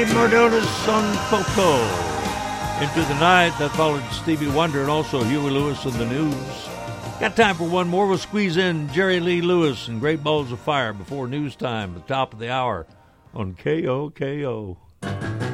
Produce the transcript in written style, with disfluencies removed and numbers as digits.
Mardona's Son Poco. Into the Night, that followed Stevie Wonder and also Huey Lewis and the News. Got time for one more. We'll squeeze in Jerry Lee Lewis and Great Balls of Fire before news time at the top of the hour on KOKO.